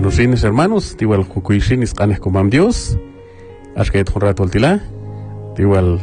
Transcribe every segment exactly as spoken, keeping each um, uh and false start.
Buenos días, hermanos. Igual Jucuishin is canes como Dios. Ashket un rato altila. Igual.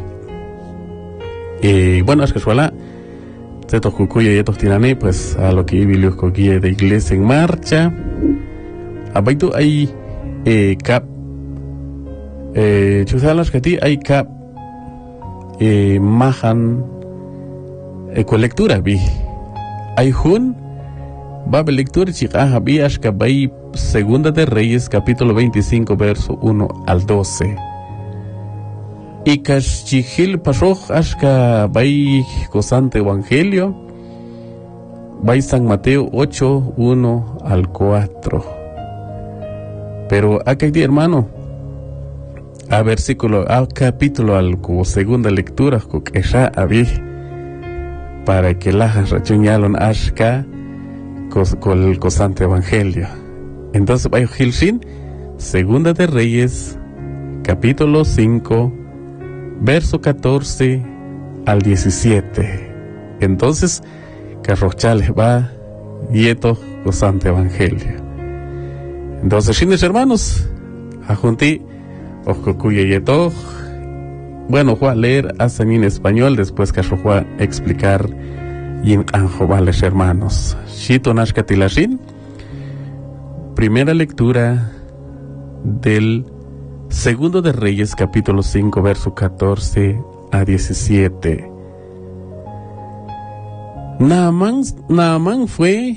Y bueno, es que suela. Zeto Jucuya y Etos Tirane, pues a lo que Ibilios Coquille de Iglesia en Marcha. Abaitu hay eh, cap. Eh, Chusalas que ti hay cap. Eh, mahan. Eh, colectura vi. Hay jun. Va a lectura chica vi ashka bay Segunda de Reyes capítulo veinticinco verso uno al doce. Y kashchihil pasoj ashka bay cosante evangelio. Bay San Mateo ocho, uno al cuatro. Pero acá hay hermano. A versículo, a capítulo al segunda lectura que ya habí para que la rachuñalon ashka con el cosante evangelio. Entonces, hay Hilshin, Segunda de Reyes, capítulo cinco, verso catorce al diecisiete. Entonces, Carrochales va yeto cosante evangelio. Entonces, chines hermanos, ajunti, oscocuye yeto. Bueno, voy a leer hasta en español, después que voy a explicar y en anjovales hermanos. Shito Nashkatilashin. Primera lectura del Segundo de Reyes, capítulo cinco, verso catorce a diecisiete. Naamán, Naamán fue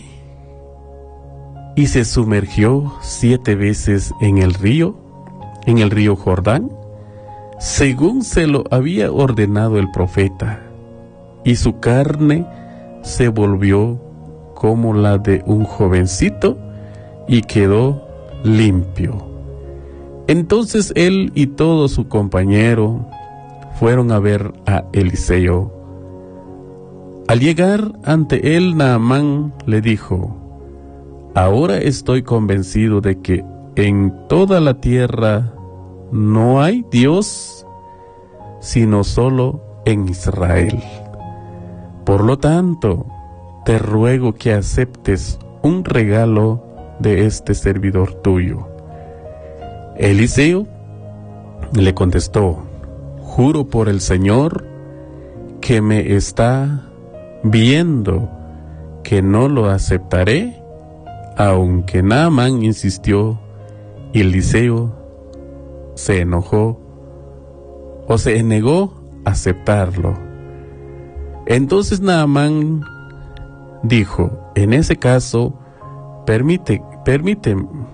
y se sumergió siete veces en el río, en el río Jordán, según se lo había ordenado el profeta, y su carne se volvió como la de un jovencito y quedó limpio. Entonces él y todo su compañero fueron a ver a Eliseo. Al llegar ante él, Naamán le dijo: ahora estoy convencido de que en toda la tierra no hay Dios sino solo en Israel. Por lo tanto, te ruego que aceptes un regalo de este servidor tuyo. Eliseo le contestó: juro por el Señor que me está viendo que no lo aceptaré. Aunque Naamán insistió, Eliseo se enojó o se negó a aceptarlo. Entonces Naamán dijo: en ese caso, permite, permite,